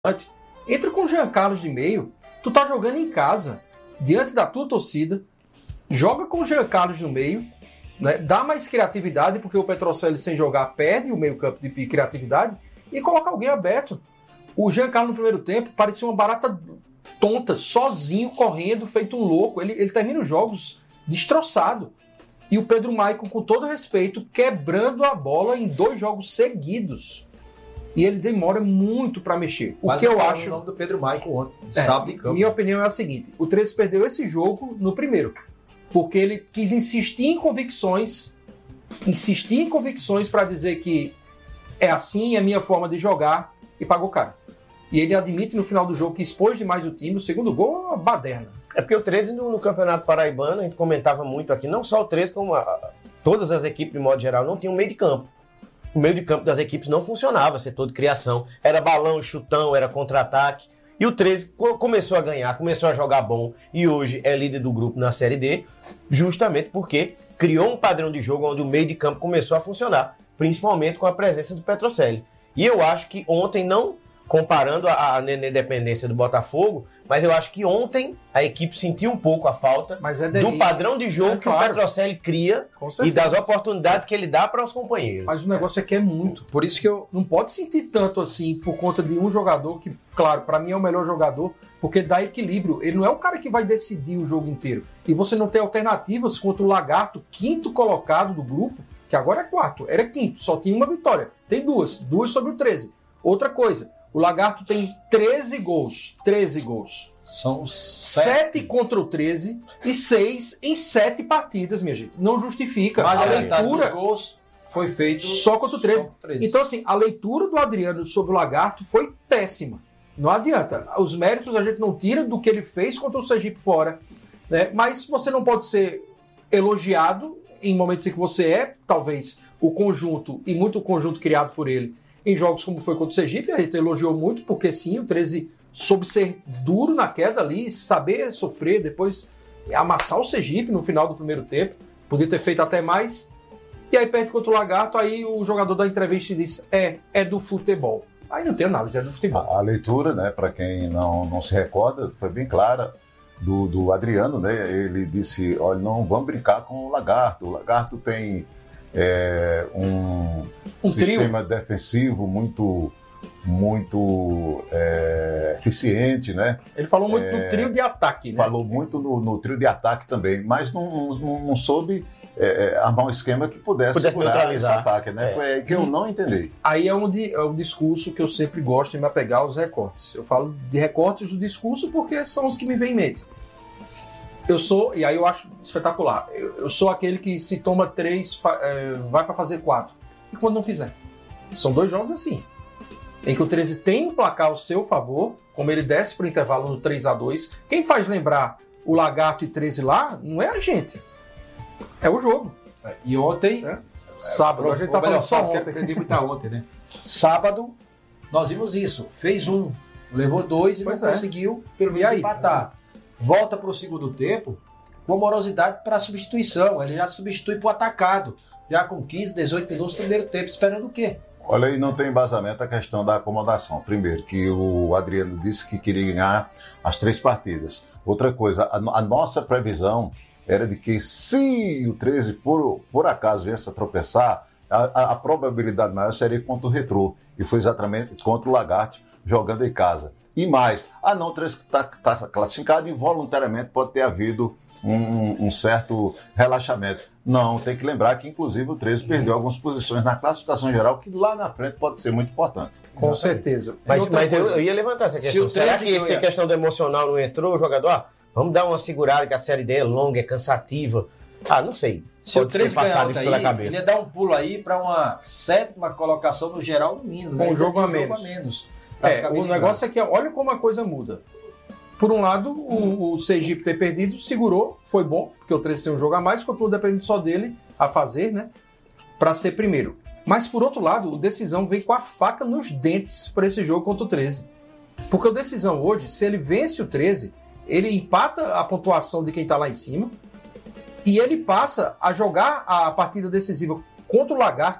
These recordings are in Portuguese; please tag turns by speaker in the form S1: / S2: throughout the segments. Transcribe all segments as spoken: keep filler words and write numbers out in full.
S1: entra com o Jean Carlos de meio, tu tá jogando em casa, diante da tua torcida, joga com o Jean Carlos no meio, né, dá mais criatividade, porque o Petrocelli sem jogar perde o meio campo de criatividade, e coloca alguém aberto. O Jean Carlos no primeiro tempo parecia uma barata tonta, sozinho, correndo, feito um louco. Ele, ele termina os jogos destroçado. E o Pedro Maicon, com todo respeito, quebrando a bola em dois jogos seguidos. E ele demora muito para mexer. O
S2: Mas
S1: que eu acho...
S2: o nome do Pedro Maicon ontem,
S1: é,
S2: sábado em campo.
S1: Minha opinião é a seguinte. O treze perdeu esse jogo no primeiro. Porque ele quis insistir em convicções, insistir em convicções para dizer que é assim, é a minha forma de jogar, e pagou caro. E ele admite no final do jogo que expôs demais o time. O segundo gol é uma baderna.
S3: É porque o treze no, no Campeonato Paraibano, a gente comentava muito aqui, não só o treze, como a, todas as equipes, de modo geral, não tinham meio de campo. O meio de campo das equipes não funcionava, setor de criação. Era balão, chutão, era contra-ataque. E o treze começou a ganhar, começou a jogar bom, e hoje é líder do grupo na Série D, justamente porque criou um padrão de jogo onde o meio de campo começou a funcionar, principalmente com a presença do Petrocelli. E eu acho que ontem, não comparando a, a dependência do Botafogo, mas eu acho que ontem a equipe sentiu um pouco a falta
S1: mas é
S3: do padrão de jogo é que claro. o Petrocelli cria e das oportunidades que ele dá para os companheiros.
S1: Mas o negócio é que é muito.
S2: Por isso que eu...
S1: Não pode sentir tanto assim por conta de um jogador que, claro, para mim é o melhor jogador, porque dá equilíbrio. Ele não é o cara que vai decidir o jogo inteiro. E você não tem alternativas contra o Lagarto, quinto colocado do grupo, que agora é quarto, era quinto, só tinha uma vitória. Tem duas, duas sobre o treze. Outra coisa, o Lagarto tem treze gols. treze gols.
S2: São
S1: sete contra o treze e seis em sete partidas, minha gente. Não justifica.
S2: Mas
S1: a,
S2: a leitura
S1: leitura
S2: dos gols foi feito
S1: só contra o treze.
S2: treze.
S1: Então, assim, a leitura do Adriano sobre o Lagarto foi péssima. Não adianta. Os méritos a gente não tira do que ele fez contra o Sergipe fora, né? Mas você não pode ser elogiado em momentos em que você é, talvez, o conjunto, e muito o conjunto criado por ele, em jogos como foi contra o Sergipe. A gente elogiou muito, porque sim, o treze soube ser duro na queda ali, saber sofrer, depois amassar o Sergipe no final do primeiro tempo. Podia ter feito até mais. E aí perde contra o Lagarto, aí o jogador da entrevista diz, é, é do futebol. Aí não tem análise, é do futebol.
S4: A, a leitura, né, para quem não, não se recorda, foi bem clara do, do Adriano, né? Ele disse, olha, não vamos brincar com o Lagarto. O Lagarto tem é, um, um sistema trio. defensivo muito... muito é, eficiente, né?
S1: Ele falou muito
S4: é,
S1: no trio de ataque, né?
S4: Falou muito no, no trio de ataque também, mas não, não, não soube é, armar um esquema que pudesse,
S3: pudesse neutralizar
S4: esse ataque, né? É. Foi aí que eu não entendi.
S1: Aí é onde é o discurso que eu sempre gosto de me apegar aos recortes. Eu falo de recortes do discurso porque são os que me vêm em mente. Eu sou, e aí eu acho espetacular, eu, eu sou aquele que se toma três, é, vai para fazer quatro. E quando não fizer? São dois jogos assim. Em que o treze tem um placar ao seu favor, como ele desce para o intervalo no três a dois. Quem faz lembrar o Lagarto e treze lá, não é a gente. É o jogo.
S2: É, e ontem... É.
S1: Sábado, é, a gente tá falando só ontem.
S2: Eu digo que tá ontem, né? Sábado, nós vimos isso. Fez um, levou dois e pois não é. conseguiu, pelo menos, empatar. É. Volta para o segundo tempo com morosidade para a substituição. Ele já substitui para o atacado. Já com quinze, dezoito minutos no primeiro tempo. Esperando o quê?
S4: Olha, aí não tem embasamento a questão da acomodação. Primeiro, que o Adriano disse que queria ganhar as três partidas. Outra coisa, a, a nossa previsão era de que se o treze, por, por acaso, viesse a tropeçar, a, a, a probabilidade maior seria contra o Retrô. E foi exatamente contra o Lagarto, jogando em casa. E mais, a não, o treze está tá classificado, involuntariamente pode ter havido Um, um certo relaxamento. Não, tem que lembrar que, inclusive, o treze perdeu algumas posições na classificação geral, que lá na frente pode ser muito importante.
S1: Com certeza.
S3: Mas, mas eu, eu ia levantar essa questão. Será que essa questão do emocional não entrou, o jogador? Ah, vamos dar uma segurada, que a Série D é longa, é cansativa. Ah, não sei.
S2: Se o treze passar isso pela cabeça, ele ia dar um pulo aí para uma sétima colocação no geral, no mínimo.
S1: Com um jogo a menos. Um jogo a menos é, o negócio é que, olha como a coisa muda. Por um lado, o, o Sergipe ter perdido segurou, foi bom, porque o treze tem um jogo a mais, continua dependendo só dele a fazer, né? Para ser primeiro. Mas, por outro lado, o Decisão vem com a faca nos dentes para esse jogo contra o treze. Porque o Decisão hoje, se ele vence o treze, ele empata a pontuação de quem está lá em cima e ele passa a jogar a partida decisiva contra o Lagarto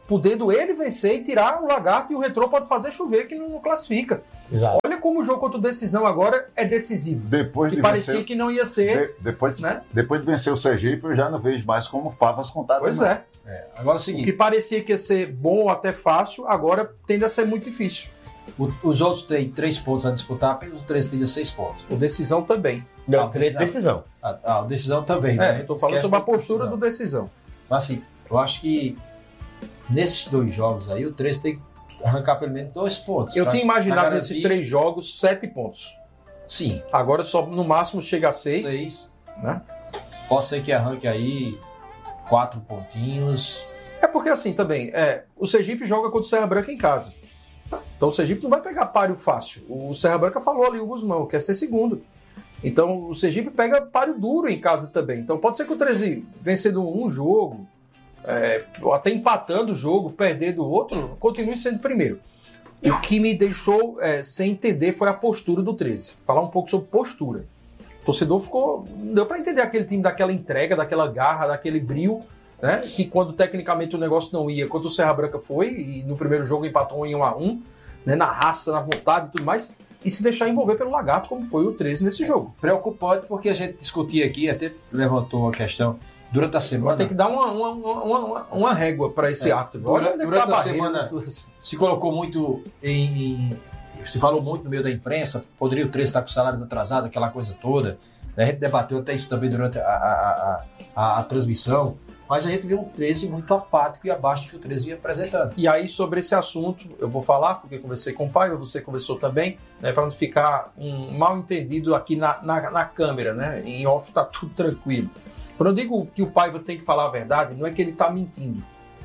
S1: podendo ele vencer e tirar o Lagarto, e o Retrô pode fazer chover que não classifica.
S3: Exato.
S1: Olha como o jogo contra o Decisão agora é decisivo.
S4: Depois
S1: e
S4: de
S1: parecia
S4: vencer,
S1: que não ia ser.
S4: De, depois,
S1: né?
S4: depois de vencer o Sergipe, eu já não vejo mais como favas contadas.
S1: Pois
S4: não.
S1: é.
S2: É, agora é o
S1: O
S2: seguinte,
S1: que parecia que ia ser bom ou até fácil, agora tende a ser muito difícil.
S2: o- os outros têm três pontos a disputar, apenas o três tem seis pontos.
S1: O Decisão também.
S3: Não,
S2: Ah,
S3: três
S2: decisão.
S3: decisão.
S2: Ah, ah, o Decisão também,
S1: É,
S2: né?
S1: eu tô falando
S2: Esquece
S1: sobre a
S2: da
S1: postura
S2: Decisão.
S1: do Decisão.
S2: Mas assim, eu acho que nesses dois jogos aí, o três tem que arrancar pelo menos dois pontos.
S1: Eu
S2: pra-
S1: tinha imaginado
S2: pra
S1: nesses
S2: garantir-
S1: três jogos sete pontos.
S2: Sim,
S1: Agora só no máximo chega a seis.
S2: seis.
S1: Né?
S2: Pode ser que arranque aí quatro pontinhos.
S1: É porque assim também, é, o Sergipe joga contra o Serra Branca em casa. Então o Sergipe não vai pegar páreo fácil. O Serra Branca falou ali, o Guzmão, quer ser segundo. Então o Sergipe pega páreo duro em casa também. Então pode ser que o treze, vencendo um jogo, é, ou até empatando o jogo, perder do outro, continue sendo primeiro. O que me deixou é, sem entender foi a postura do treze. Falar um pouco sobre postura. O torcedor ficou. Não deu para entender aquele time daquela entrega, daquela garra, daquele brio, né? Que quando tecnicamente o negócio não ia, quando o Serra Branca foi, e no primeiro jogo empatou em um a um, né? Na raça, na vontade e tudo mais, e se deixar envolver pelo Lagarto, como foi o treze nesse jogo.
S2: Preocupante porque a gente discutia aqui, até levantou a questão durante a semana.
S1: Tem que dar uma, uma, uma, uma, uma régua para esse
S2: É,
S1: árbitro.
S2: durante-
S1: onde é que
S2: durante
S1: tá
S2: a
S1: barreira
S2: semana-
S1: desse-
S2: Se colocou muito em, em- se falou muito no meio da imprensa, poderia o treze estar com salários atrasados, aquela coisa toda. A gente debateu até isso também durante a, a, a, a, a transmissão, mas a gente viu um treze muito apático e abaixo do que o treze vinha apresentando.
S1: E aí, sobre esse assunto, eu vou falar, porque eu conversei com o pai, você conversou também, né, para não ficar um mal entendido aqui na, na, na câmera, né? Em off tá tudo tranquilo. Quando eu digo que o Paiva tem que falar a verdade, não é que ele está mentindo.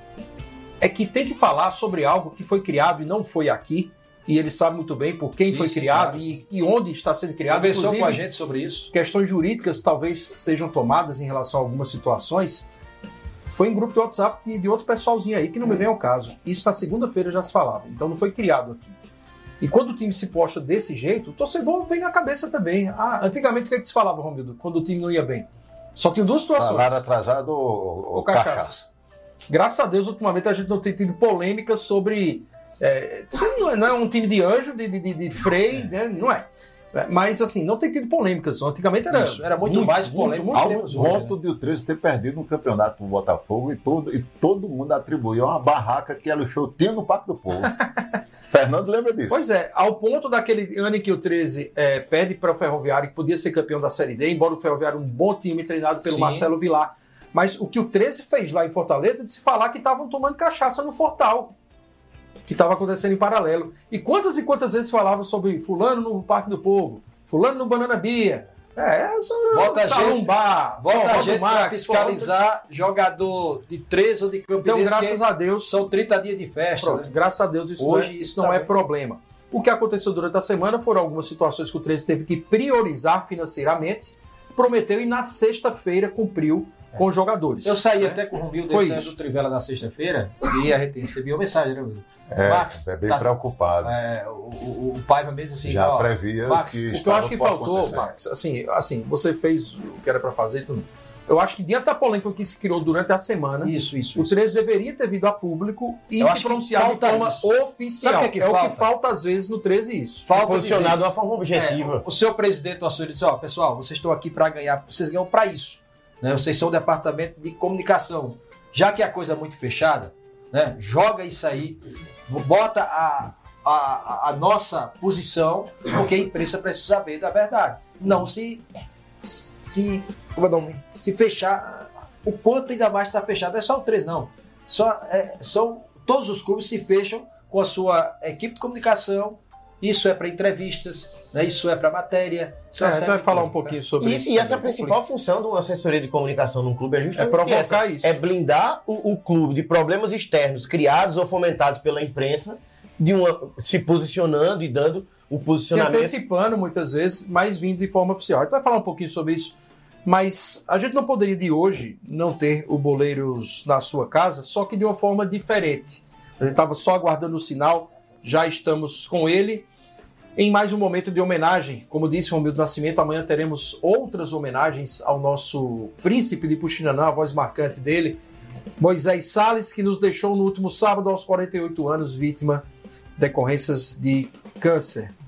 S1: É que tem que falar sobre algo que foi criado e não foi aqui, e ele sabe muito bem por quem
S2: Sim,
S1: foi
S2: sim,
S1: criado
S2: claro.
S1: e, e onde está sendo criado.
S2: Conversou
S1: Inclusive,
S2: com a gente sobre isso.
S1: questões jurídicas talvez sejam tomadas em relação a algumas situações. Foi em grupo de WhatsApp de, de outro pessoalzinho aí que não me vem ao caso. Isso na segunda-feira já se falava, então não foi criado aqui. E quando o time se posta desse jeito, o torcedor vem na cabeça também. Ah, antigamente o que, é que se falava, Romildo, quando o time não ia bem? Só tinha duas situações.
S4: Salário atrasado ou,
S1: Ou cachaça. Graças a Deus, ultimamente a gente não tem tido polêmicas sobre... É, isso não, é, não é um time de anjo, de, de, de freio, né? Não é. Mas assim, não tem tido polêmicas. Antigamente era,
S2: Isso, era muito mais polêmico.
S1: muito,
S4: Ao
S1: muito,
S2: temos hoje,
S4: ponto de o treze ter perdido um campeonato pro Botafogo e todo, e todo mundo atribuiu a uma barraca que ela show tinha no Parque do Povo. Fernando lembra disso.
S1: Pois é, ao ponto daquele ano em que o treze é, pede para o Ferroviário, que podia ser campeão da Série D, embora o Ferroviário um bom time treinado pelo
S2: Sim.
S1: Marcelo Vilar. Mas o que o treze fez lá em Fortaleza de se falar que estavam tomando cachaça no Fortal, que estava acontecendo em paralelo. E quantas e quantas vezes falavam sobre fulano no Parque do Povo, fulano no Banana Bia, é,
S2: Volta a
S1: Salão
S2: gente-
S1: Bar,
S2: Volta
S1: Forró
S2: a
S1: do
S2: gente para
S1: Max,
S2: fiscalizar jogador de treze ou de
S1: Então,
S2: Campinense,
S1: graças
S2: que
S1: a Deus,
S2: são trinta dias de festa.
S1: pronto,
S2: né?
S1: graças a Deus isso,
S2: Hoje
S1: não é,
S2: isso
S1: isso não
S2: tá
S1: é
S2: bem.
S1: problema. O que aconteceu durante a semana foram algumas situações que o treze teve que priorizar financeiramente, prometeu e na sexta-feira cumpriu com os jogadores.
S2: Eu saí
S1: né?
S2: até com o Romildo
S1: Foi
S2: saiu
S1: isso.
S2: do Trivela na sexta-feira e a gente recebeu uma mensagem, né, Romildo?
S4: É,
S2: Max,
S4: é bem
S2: tá-
S4: preocupado.
S2: É, o, o, o Paiva mesmo assim,
S4: Já
S2: ó,
S4: previa
S2: Max,
S4: que
S1: O que eu
S4: estava
S1: acho que
S4: por
S1: faltou,
S4: acontecer.
S1: Max, assim, assim, você fez o que era para fazer e tudo. Eu acho que diante da polêmica que se criou durante a semana,
S2: Isso, isso,
S1: o
S2: isso.
S1: treze deveria ter vindo a público e
S2: Eu acho
S1: se
S2: que
S1: pronunciar de
S2: falta
S1: forma
S2: isso.
S1: oficial.
S2: Sabe o que é que
S1: é o
S2: falta?
S1: que falta às vezes no treze isso.
S2: Falta
S3: Posicionado
S2: dizer-
S3: de uma forma objetiva.
S2: É, o seu presidente do açougue disse, ó, pessoal, vocês estão aqui para ganhar, vocês ganham para isso. Né? Vocês são o departamento de comunicação. Já que a coisa é muito fechada, né? Joga isso aí, bota a, a, a nossa posição, porque a imprensa precisa saber da verdade. Não se, se, como é o nome? Se fechar, o quanto ainda mais está fechado. Não é só o treze, não. Só, é, são, todos os clubes se fecham com a sua equipe de comunicação. Isso é para entrevistas, né? Isso é para matéria. Isso
S1: É,
S2: é
S1: a gente
S2: uma
S1: vai
S2: série
S1: falar
S2: de
S1: um
S2: coisas,
S1: pouquinho sobre
S3: E,
S1: isso.
S3: e essa é a
S1: também.
S3: principal função de uma assessoria de comunicação num clube é justamente
S1: É provocar
S3: essa,
S1: isso.
S3: é blindar o, o clube de problemas externos criados ou fomentados pela imprensa, de uma, se posicionando e dando o
S1: Se
S3: posicionamento.
S1: antecipando muitas vezes, mas vindo de forma oficial. A gente vai falar um pouquinho sobre isso, mas a gente não poderia de hoje não ter o Boleiros na sua casa, só que de uma forma diferente. A gente estava só aguardando o sinal, já estamos com ele em mais um momento de homenagem. Como disse o Romildo Nascimento, amanhã teremos outras homenagens ao nosso príncipe de Puxinanã, a voz marcante dele, Moisés Salles, que nos deixou no último sábado aos quarenta e oito anos, vítima de decorrências de câncer.